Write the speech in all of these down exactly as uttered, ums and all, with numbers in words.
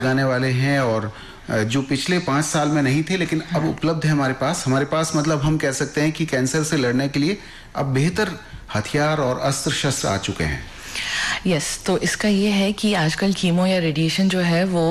लगाने वाले हैं और जो पिछले पाँच साल में नहीं थे लेकिन अब उपलब्ध है हमारे पास हमारे पास मतलब हम कह सकते हैं कि कैंसर से लड़ने के लिए अब बेहतर हथियार और अस्त्र शस्त्र आ चुके हैं। यस yes, तो इसका ये है कि आजकल कीमो या रेडिएशन जो है वो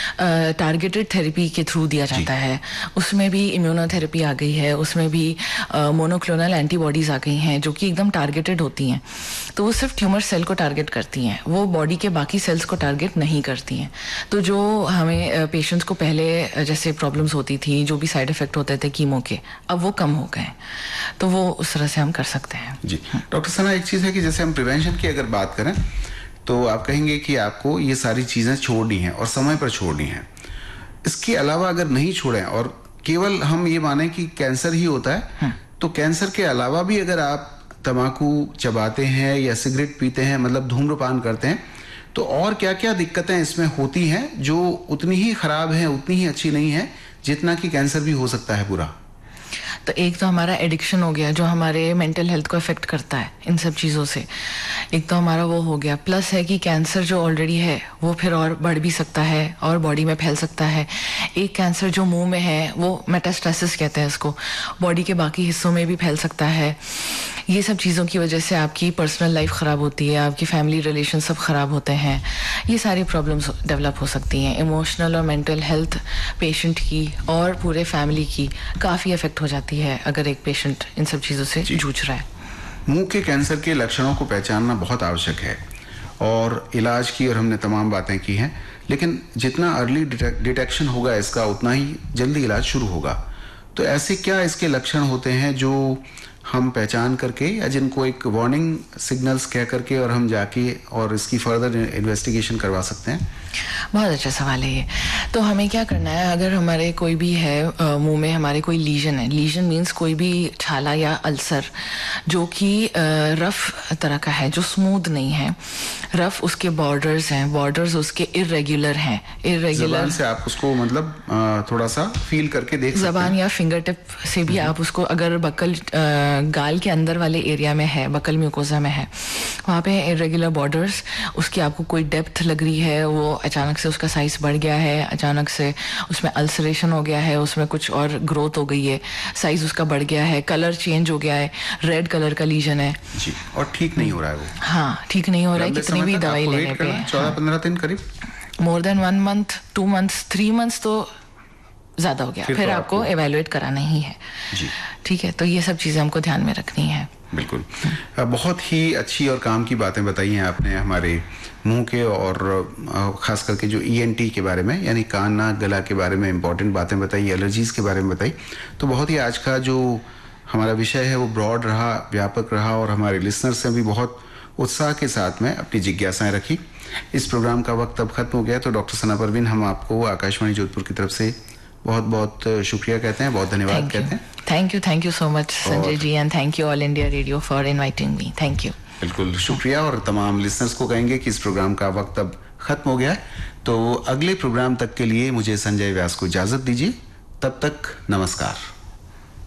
टारगेटेड थेरेपी के थ्रू दिया जाता है। उसमें भी इम्यूनोथेरेपी आ गई है, उसमें भी मोनोक्लोनल एंटीबॉडीज़ आ गई हैं जो कि एकदम टारगेटेड होती हैं। तो वो सिर्फ ट्यूमर सेल को टारगेट करती हैं, वो बॉडी के बाकी सेल्स को टारगेट नहीं करती हैं। तो जो हमें पेशेंट्स को पहले जैसे प्रॉब्लम्स होती थी, जो भी साइड इफ़ेक्ट होते थे कीमो के, अब वो कम हो गए। तो वो उस तरह से हम कर सकते हैं। जी डॉक्टर सना, एक चीज़ है कि जैसे हम प्रिवेंशन की अगर बात करें तो आप कहेंगे कि आपको ये सारी चीज़ें छोड़नी हैं और समय पर छोड़नी हैं। इसके अलावा अगर नहीं छोड़ें और केवल हम ये माने कि कैंसर ही होता है, तो कैंसर के अलावा भी अगर आप तंबाकू चबाते हैं या सिगरेट पीते हैं, मतलब धूम्रपान करते हैं, तो और क्या क्या दिक्कतें इसमें होती हैं जो उतनी ही खराब हैं, उतनी ही अच्छी नहीं है जितना कि कैंसर भी हो सकता है पूरा? तो एक तो हमारा एडिक्शन हो गया जो हमारे मेंटल हेल्थ को अफेक्ट करता है इन सब चीज़ों से, एक तो हमारा वो हो गया। प्लस है कि कैंसर जो ऑलरेडी है वो फिर और बढ़ भी सकता है और बॉडी में फैल सकता है। एक कैंसर जो मुंह में है वो मेटास्टेसिस कहते हैं इसको, बॉडी के बाकी हिस्सों में भी फैल सकता है। ये सब चीज़ों की वजह से आपकी पर्सनल लाइफ ख़राब होती है, आपकी फैमिली रिलेशन सब ख़राब होते हैं, ये सारी प्रॉब्लम्स डेवलप हो सकती हैं। इमोशनल और मेंटल हेल्थ पेशेंट की और पूरे फैमिली की काफ़ी अफेक्ट हो जाती है अगर एक पेशेंट इन सब चीज़ों से जूझ रहा है। मुंह के कैंसर के लक्षणों को पहचानना बहुत आवश्यक है और इलाज की और हमने तमाम बातें की हैं, लेकिन जितना अर्ली डिटेक्शन होगा इसका उतना ही जल्दी इलाज शुरू होगा। तो ऐसे क्या इसके लक्षण होते हैं जो हम पहचान करके या जिनको एक वार्निंग सिग्नल्स कह करके और हम जाके और इसकी फर्दर इन्वेस्टिगेशन करवा सकते हैं? बहुत अच्छा सवाल है ये। तो हमें क्या करना है, अगर हमारे कोई भी है मुंह में हमारे कोई लीजन है, लीजन मीन्स कोई भी छाला या अल्सर जो कि रफ तरह का है, जो स्मूथ नहीं है, रफ उसके बॉर्डर्स हैं, बॉर्डर्स उसके इरेगुलर हैं। इरेगुलर ज़बान से आप उसको मतलब थोड़ा सा फील करके देख सकते हैं, ज़बान या फिंगर टिप से भी आप उसको, अगर बकल गाल के अंदर वाले एरिया में है, बकल म्यूकोजा में है, वहाँ पे इरेगुलर बॉर्डर्स, उसकी आपको कोई डेप्थ लग रही है, वो अचानक से उसका साइज बढ़ गया है, अचानक से उसमें अल्सरेशन हो गया है, उसमें कुछ और ग्रोथ हो गई है, साइज उसका बढ़ गया है, कलर चेंज हो गया है, रेड कलर का लीजन है जी, और ठीक नहीं हो रहा है वो। हाँ, ठीक नहीं हो रहा है कितनी भी दवाई लेने पे। चौदह पंद्रह दिन करीब, more than one month, two months, three months तो ज़्यादा हो गया, फिर, फिर तो आपको एवेलुएट कराना ही है जी। ठीक है, तो ये सब चीज़ें हमको ध्यान में रखनी है। बिल्कुल, बहुत ही अच्छी और काम की बातें बताई हैं आपने हमारे मुंह के और ख़ास करके जो ई एन टी के बारे में, यानी कान नाक गला के बारे में इम्पॉर्टेंट बातें बताई, एलर्जीज़ के बारे में बताई। तो बहुत ही आज का जो हमारा विषय है वो ब्रॉड रहा, व्यापक रहा और हमारे लिसनर्स ने भी बहुत उत्साह के साथ में अपनी जिज्ञासाएं रखी। इस प्रोग्राम का वक्त अब ख़त्म हो गया, तो डॉक्टर सना परवीन, हम आपको आकाशवाणी जोधपुर की तरफ से बहुत बहुत शुक्रिया कहते हैं, बहुत धन्यवाद कहते हैं। Thank you, thank you so much Sanjay ji, and thank you all India radio for inviting me. Thank you. बिल्कुल शुक्रिया, और तमाम लिसनर्स को कहेंगे कि इस प्रोग्राम का वक्त अब खत्म हो गया है, तो अगले प्रोग्राम तक के लिए मुझे संजय व्यास को इजाज़त दीजिए। तब तक नमस्कार।